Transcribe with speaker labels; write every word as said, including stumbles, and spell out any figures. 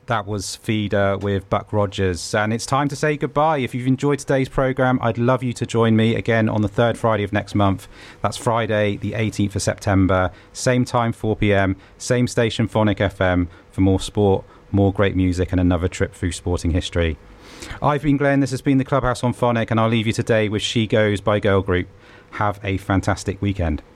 Speaker 1: That was Feeder with Buck Rogers. And it's time to say goodbye. If you've enjoyed today's programme, I'd love you to join me again on the third Friday of next month. That's Friday, the eighteenth of September. Same time, four p.m. Same station, Phonic F M, for more sport, more great music, and another trip through sporting history. I've been Glenn. This has been the Clubhouse on Phonic, and I'll leave you today with She Goes by Girl Group. Have a fantastic weekend.